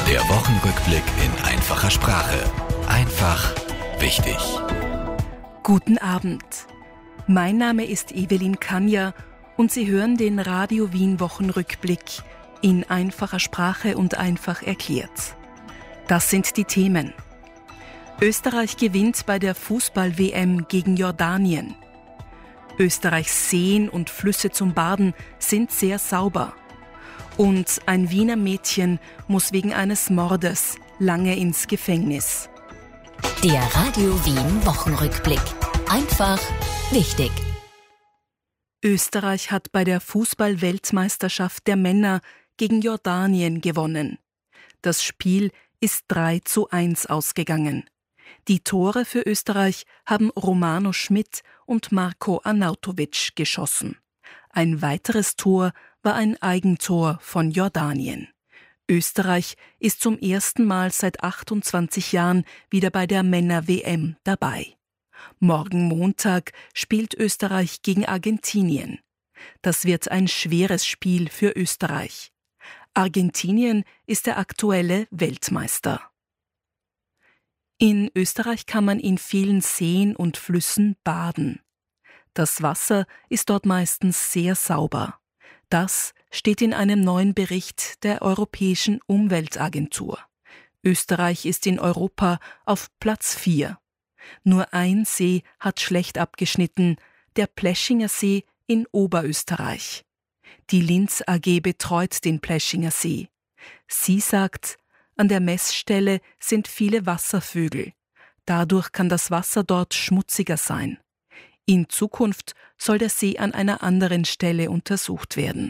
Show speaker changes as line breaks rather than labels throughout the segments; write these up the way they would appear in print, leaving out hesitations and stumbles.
Der Wochenrückblick in einfacher Sprache. Einfach wichtig.
Guten Abend. Mein Name ist Evelyn Kanja und Sie hören den Radio Wien Wochenrückblick in einfacher Sprache und einfach erklärt. Das sind die Themen. Österreich gewinnt bei der Fußball-WM gegen Jordanien. Österreichs Seen und Flüsse zum Baden sind sehr sauber. Und ein Wiener Mädchen muss wegen eines Mordes lange ins Gefängnis.
Der Radio Wien Wochenrückblick. Einfach wichtig.
Österreich hat bei der Fußball-Weltmeisterschaft der Männer gegen Jordanien gewonnen. Das Spiel ist 3:1 ausgegangen. Die Tore für Österreich haben Romano Schmidt und Marko Arnautovic geschossen. Ein weiteres Tor war ein Eigentor von Jordanien. Österreich ist zum ersten Mal seit 28 Jahren wieder bei der Männer-WM dabei. Morgen Montag spielt Österreich gegen Argentinien. Das wird ein schweres Spiel für Österreich. Argentinien ist der aktuelle Weltmeister. In Österreich kann man in vielen Seen und Flüssen baden. Das Wasser ist dort meistens sehr sauber. Das steht in einem neuen Bericht der Europäischen Umweltagentur. Österreich ist in Europa auf Platz 4. Nur ein See hat schlecht abgeschnitten, der Pleschinger See in Oberösterreich. Die Linz AG betreut den Pleschinger See. Sie sagt, an der Messstelle sind viele Wasservögel. Dadurch kann das Wasser dort schmutziger sein. In Zukunft soll der See an einer anderen Stelle untersucht werden.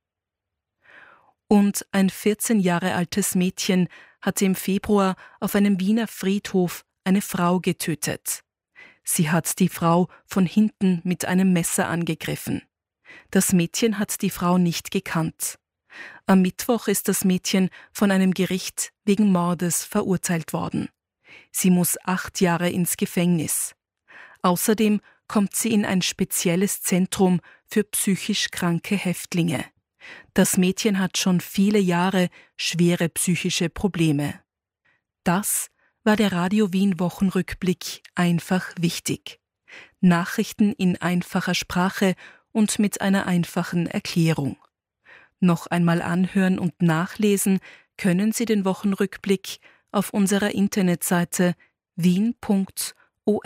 Und ein 14 Jahre altes Mädchen hatte im Februar auf einem Wiener Friedhof eine Frau getötet. Sie hat die Frau von hinten mit einem Messer angegriffen. Das Mädchen hat die Frau nicht gekannt. Am Mittwoch ist das Mädchen von einem Gericht wegen Mordes verurteilt worden. Sie muss 8 Jahre ins Gefängnis. Außerdem kommt sie in ein spezielles Zentrum für psychisch kranke Häftlinge. Das Mädchen hat schon viele Jahre schwere psychische Probleme. Das war der Radio Wien Wochenrückblick einfach wichtig. Nachrichten in einfacher Sprache und mit einer einfachen Erklärung. Noch einmal anhören und nachlesen können Sie den Wochenrückblick auf unserer Internetseite wien.orf.at.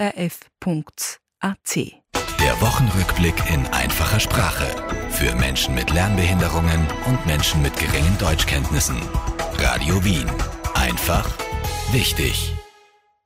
Der Wochenrückblick in einfacher Sprache. Für Menschen mit Lernbehinderungen und Menschen mit geringen Deutschkenntnissen. Radio Wien. Einfach wichtig.